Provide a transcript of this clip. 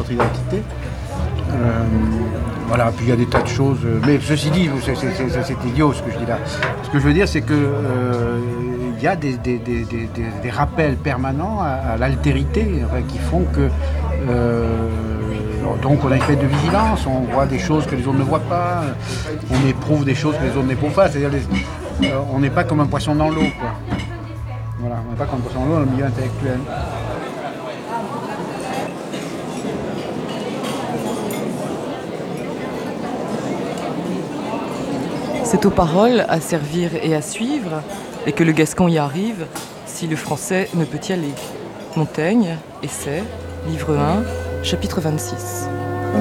notre identité. Voilà, puis il y a des tas de choses. Mais ceci dit, c'est idiot ce que je dis là. Ce que je veux dire, c'est que il y a des rappels permanents à l'altérité, enfin, qui font que donc on a une espèce de vigilance, on voit des choses que les autres ne voient pas, on éprouve des choses que les autres n'éprouvent pas. C'est-à-dire on n'est pas comme un poisson dans l'eau, quoi. Voilà, on n'est pas comme un poisson dans l'eau dans le milieu intellectuel. C'est aux paroles à servir et à suivre, et que le gascon y arrive, si le français ne peut y aller. Montaigne, Essai, livre 1, chapitre 26.